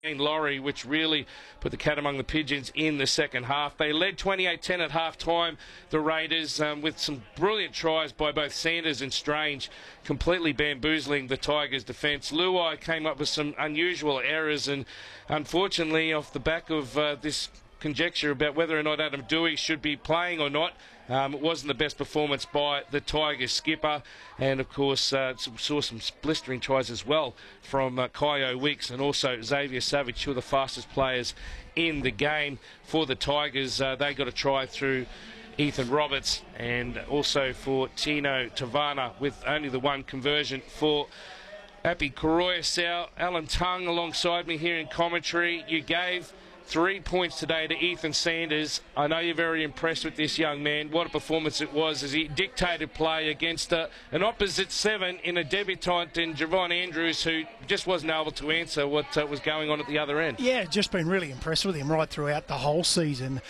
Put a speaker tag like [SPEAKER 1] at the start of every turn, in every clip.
[SPEAKER 1] Laurie, which really put the cat among the pigeons in the second half. They led 28-10 at half-time, the Raiders, with some brilliant tries by both Sanders and Strange, completely bamboozling the Tigers' defence. Luai came up with some unusual errors, and unfortunately, off the back of this conjecture about whether or not Adam Doueihi should be playing or not, it wasn't the best performance by the Tigers skipper, and of course saw some blistering tries as well from Kaio Weeks and also Xavier Savage, two of the fastest players in the game for the Tigers. They got a try through Ethan Roberts, and also for Tino Tavana with only the one conversion for Api Koroyasau. Alan Tung alongside me here in commentary. You gave 3 points today to Ethan Sanders. I know you're very impressed with this young man. What a performance it was as he dictated play against an opposite seven in a debutant in Javon Andrews, who just wasn't able to answer what was going on at the other end.
[SPEAKER 2] Yeah, just been really impressed with him right throughout the whole season.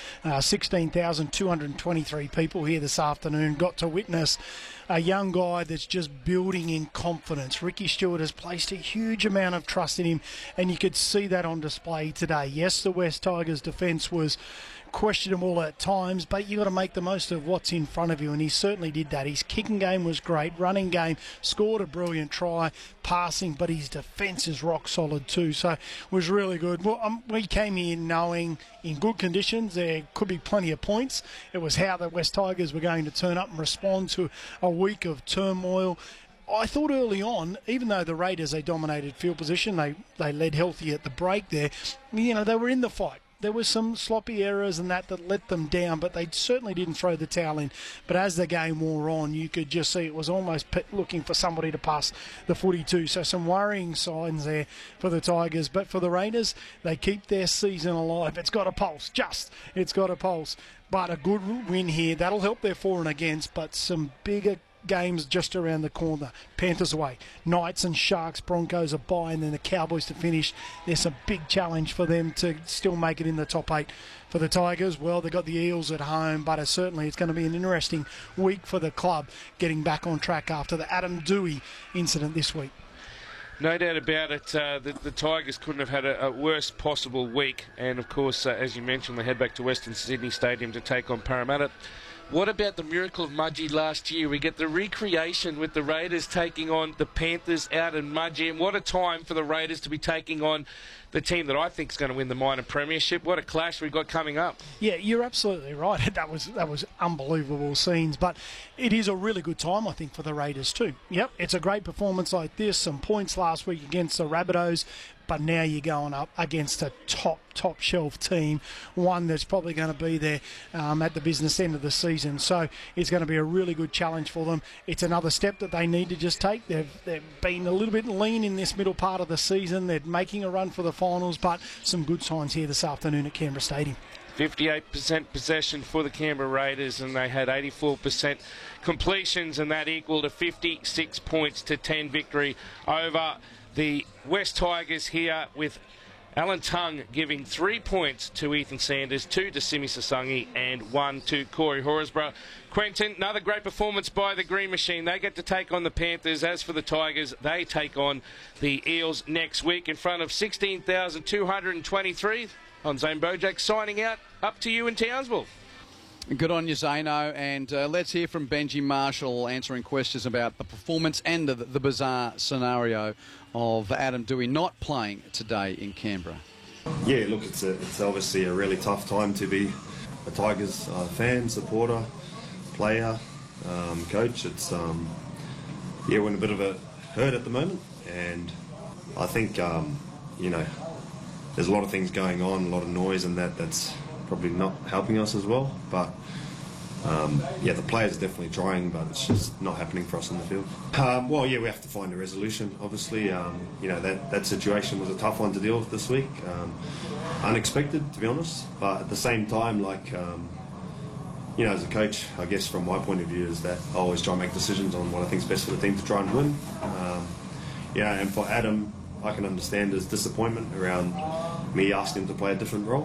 [SPEAKER 2] 16,223 people here this afternoon got to witness a young guy that's just building in confidence. Ricky Stewart has placed a huge amount of trust in him, and you could see that on display today. Yes, the West Tigers defence was questionable at times, but you got to make the most of what's in front of you, and he certainly did that. His kicking game was great, running game, scored a brilliant try, passing, but his defence is rock solid too, so it was really good. Well, we came here knowing in good conditions there could be plenty of points. It was how the West Tigers were going to turn up and respond to a week of turmoil. I thought early on, even though the Raiders, they dominated field position, they led healthy at the break there, you know, they were in the fight. There were some sloppy errors and that let them down, but they certainly didn't throw the towel in. But as the game wore on, you could just see it was almost looking for somebody to pass the footy to. So some worrying signs there for the Tigers. But for the Raiders, they keep their season alive. It's got a pulse, it's got a pulse. But a good win here. That'll help their for and against, but some bigger games just around the corner. Panthers away, Knights and Sharks, Broncos a bye, and then the Cowboys to finish. There's a big challenge for them to still make it in the top 8. For the Tigers, well, they've got the Eels at home, but certainly it's going to be an interesting week for the club getting back on track after the Adam Doueihi incident this week.
[SPEAKER 1] No doubt about it. The Tigers couldn't have had a worse possible week, and of course, as you mentioned, they head back to Western Sydney Stadium to take on Parramatta. What about the miracle of Mudgee last year? We get the recreation with the Raiders taking on the Panthers out in Mudgee, and what a time for the Raiders to be taking on the team that I think is going to win the minor premiership. What a clash we've got coming up.
[SPEAKER 2] Yeah, you're absolutely right. That was unbelievable scenes, but it is a really good time, I think, for the Raiders too. Yep, it's a great performance like this. Some points last week against the Rabbitohs, but now you're going up against a top shelf team, one that's probably going to be there at the business end of the season. So it's going to be a really good challenge for them. It's another step that they need to just take. They've been a little bit lean in this middle part of the season. They're making a run for the finals, but some good signs here this afternoon at Canberra Stadium.
[SPEAKER 1] 58% possession for the Canberra Raiders, and they had 84% completions, and that equaled a 56 points to 10 victory over the West Tigers here, with Alan Tung giving 3 points to Ethan Sanders, 2 to Simi Sasangi, and 1 to Corey Horsburgh. Quentin, another great performance by the Green Machine. They get to take on the Panthers. As for the Tigers, they take on the Eels next week in front of 16,223. I'm Zane Bojack signing out. Up to you in Townsville.
[SPEAKER 3] Good on you, Zano, and let's hear from Benji Marshall answering questions about the performance and the bizarre scenario of Adam Doueihi not playing today in Canberra.
[SPEAKER 4] Yeah, look, it's obviously a really tough time to be a Tigers fan, supporter, player, coach. It's we're in a bit of a hurt at the moment, and I think there's a lot of things going on, a lot of noise, and that's probably not helping us as well. But the players are definitely trying, but it's just not happening for us in the field. We have to find a resolution. Obviously, that situation was a tough one to deal with this week. Unexpected, to be honest. But at the same time, as a coach, I guess from my point of view is that I always try and make decisions on what I think is best for the team to try and win. And for Adam, I can understand his disappointment around me asking him to play a different role.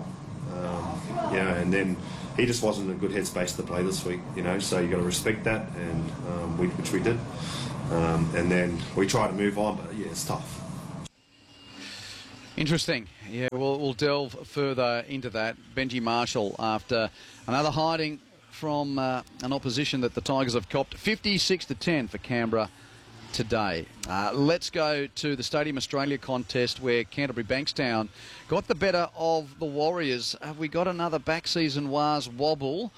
[SPEAKER 4] And then he just wasn't in a good headspace to play this week, so you got to respect that, and which we did. And then we try to move on, but it's tough.
[SPEAKER 3] Interesting. Yeah, we'll delve further into that. Benji Marshall, after another hiding from an opposition that the Tigers have copped, 56-10 for Canberra today. Let's go to the Stadium Australia contest where Canterbury Bankstown got the better of the Warriors. Have we got another back season Wars wobble?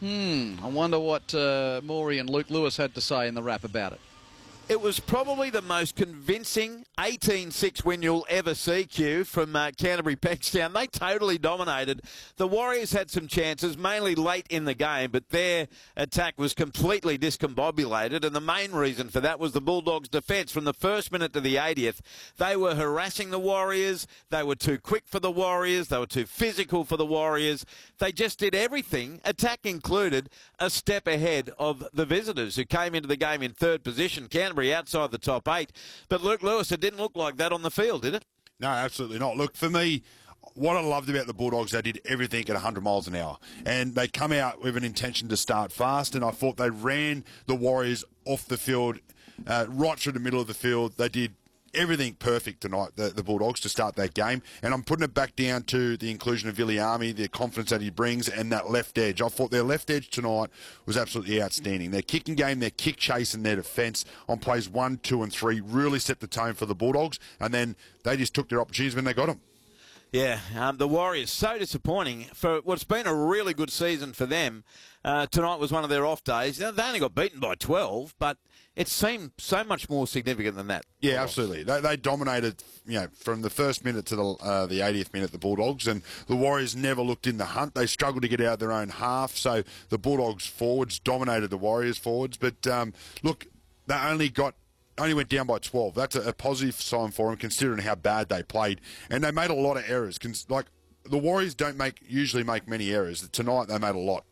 [SPEAKER 3] I wonder what Maury and Luke Lewis had to say in the wrap about it.
[SPEAKER 5] It was probably the most convincing 18-6 win you'll ever see, Q, from Canterbury Bankstown. They totally dominated. The Warriors had some chances, mainly late in the game, but their attack was completely discombobulated, and the main reason for that was the Bulldogs' defence. From the first minute to the 80th, they were harassing the Warriors. They were too quick for the Warriors. They were too physical for the Warriors. They just did everything, attack included, a step ahead of the visitors, who came into the game in third position. Canterbury outside the top 8. But Luke Lewis, it didn't look like that on the field, did it?
[SPEAKER 6] No, absolutely not. Look, for me, what I loved about the Bulldogs, they did everything at 100 miles an hour. And they come out with an intention to start fast, and I thought they ran the Warriors off the field, right through the middle of the field. They did everything perfect tonight, the Bulldogs, to start that game. And I'm putting it back down to the inclusion of Viliami, the confidence that he brings, and that left edge. I thought their left edge tonight was absolutely outstanding. Their kicking game, their kick chase, and their defence on plays 1, 2 and 3 really set the tone for the Bulldogs, and then they just took their opportunities when they got them.
[SPEAKER 5] Yeah, the Warriors, so disappointing. For what's been a really good season for them, tonight was one of their off days. They only got beaten by 12, but it seemed so much more significant than that.
[SPEAKER 6] Yeah, absolutely. They dominated, from the first minute to the 80th minute, the Bulldogs, and the Warriors never looked in the hunt. They struggled to get out of their own half, so the Bulldogs forwards dominated the Warriors forwards. But look, they only went down by 12. That's a positive sign for them, considering how bad they played. And they made a lot of errors. Like, the Warriors don't usually make many errors. Tonight, they made a lot.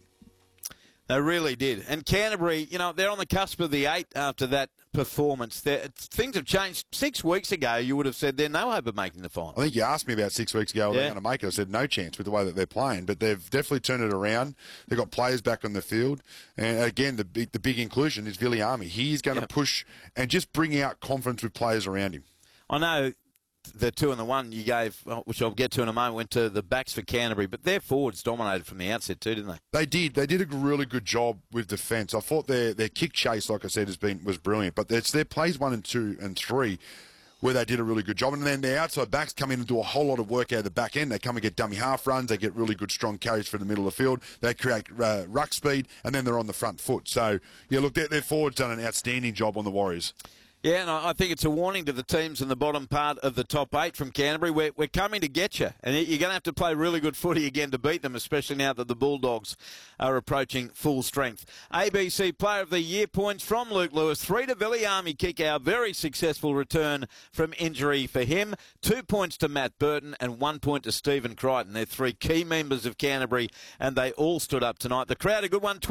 [SPEAKER 5] They really did. And Canterbury, they're on the cusp of the 8 after that performance. Things have changed. 6 weeks ago, you would have said they're no hope of making the final.
[SPEAKER 6] I think you asked me about 6 weeks ago, are they going to make it? I said no chance with the way that they're playing. But they've definitely turned it around. They've got players back on the field. And again, the big inclusion is Viliami. He's going to push and just bring out confidence with players around him.
[SPEAKER 5] I know the 2 and the 1 you gave, which I'll get to in a moment, went to the backs for Canterbury, but their forwards dominated from the outset too, didn't they?
[SPEAKER 6] They did. They did a really good job with defence. I thought their kick chase, like I said, was brilliant. But it's their plays 1 and 2 and 3 where they did a really good job. And then their outside backs come in and do a whole lot of work out of the back end. They come and get dummy half runs. They get really good, strong carries for the middle of the field. They create ruck speed, and then they're on the front foot. So, yeah, look, their forwards done an outstanding job on the Warriors.
[SPEAKER 5] Yeah, and I think it's a warning to the teams in the bottom part of the top 8 from Canterbury. We're coming to get you, and you're going to have to play really good footy again to beat them, especially now that the Bulldogs are approaching full strength. ABC Player of the Year points from Luke Lewis. 3 to Viliami Kikau, very successful return from injury for him. 2 points to Matt Burton and 1 point to Stephen Crichton. They're 3 key members of Canterbury, and they all stood up tonight. The crowd, a good one,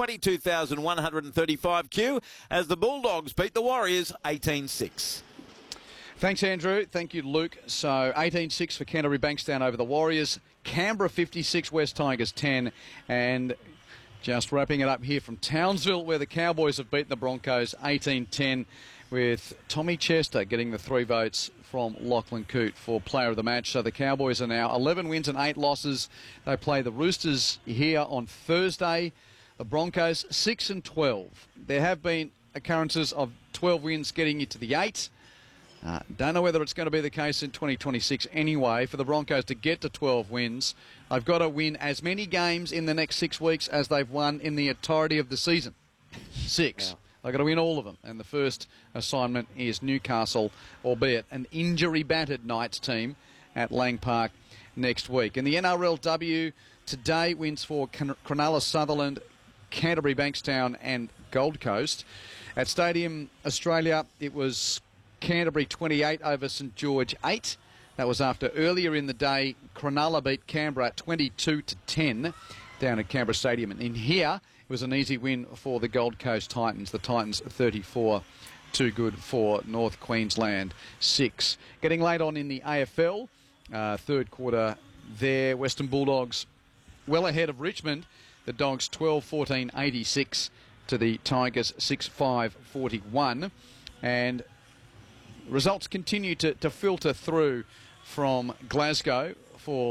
[SPEAKER 5] 22,135 Q, as the Bulldogs beat the Warriors 18-6.
[SPEAKER 3] Thanks, Andrew. Thank you, Luke. So 18-6 for Canterbury Bankstown over the Warriors. Canberra 56, West Tigers 10. And just wrapping it up here from Townsville, where the Cowboys have beaten the Broncos 18-10, with Tommy Chester getting the 3 votes from Lachlan Coote for player of the match. So the Cowboys are now 11 wins and 8 losses. They play the Roosters here on Thursday. The Broncos 6 and 12. There have been occurrences of 12 wins getting you to the 8. Don't know whether it's going to be the case in 2026 anyway. For the Broncos to get to 12 wins, they've got to win as many games in the next 6 weeks as they've won in the entirety of the season. 6. Yeah. They've got to win all of them. And the first assignment is Newcastle, albeit an injury-battered Knights team at Lang Park next week. And the NRLW today wins for Cronulla Sutherland, Canterbury Bankstown and Gold Coast. At Stadium Australia, it was Canterbury 28 over St George 8. That was after earlier in the day, Cronulla beat Canberra 22-10 down at Canberra Stadium. And in here, it was an easy win for the Gold Coast Titans. The Titans 34, too good for North Queensland 6. Getting late on in the AFL, third quarter there, Western Bulldogs well ahead of Richmond. The Dogs 12-14-86 to the Tigers 6-5-41. And results continue to filter through from Glasgow for